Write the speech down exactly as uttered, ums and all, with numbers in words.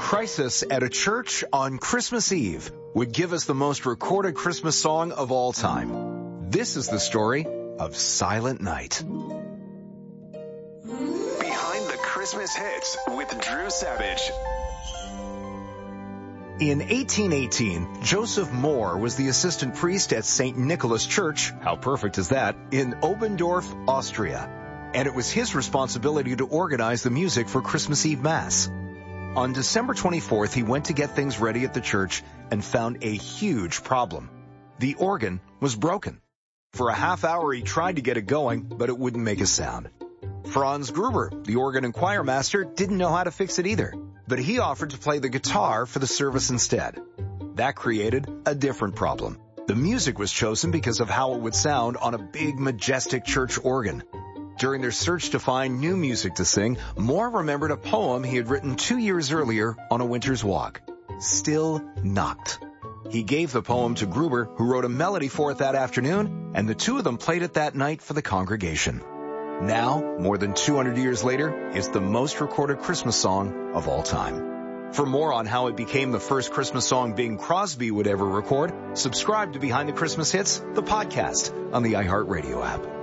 crisis at a church on Christmas Eve would give us the most recorded Christmas song of all time. This is the story of Silent Night. Behind the Christmas Hits with Drew Savage. In eighteen eighteen, Joseph Mohr was the assistant priest at Saint Nicholas Church, how perfect is that, in Oberndorf, Austria. And it was his responsibility to organize the music for Christmas Eve Mass. On December twenty-fourth, he went to get things ready at the church and found a huge problem. The organ was broken. For a half hour, he tried to get it going, but it wouldn't make a sound. Franz Gruber, the organ and choir master, didn't know how to fix it either, but he offered to play the guitar for the service instead. That created a different problem. The music was chosen because of how it would sound on a big, majestic church organ. During their search to find new music to sing, Mohr remembered a poem he had written two years earlier on a winter's walk, Stille Nacht. He gave the poem to Gruber, who wrote a melody for it that afternoon, and the two of them played it that night for the congregation. Now, more than two hundred years later, it's the most recorded Christmas song of all time. For more on how it became the first Christmas song Bing Crosby would ever record, subscribe to Behind the Christmas Hits, the podcast, on the iHeartRadio app.